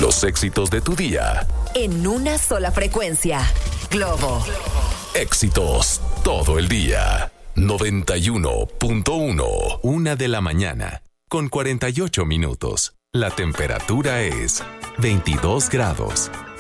Los éxitos de tu día. En una sola frecuencia. Globo. Éxitos todo el día. 91.1. 1 de la mañana. Con 48 minutos. La temperatura es 22 grados.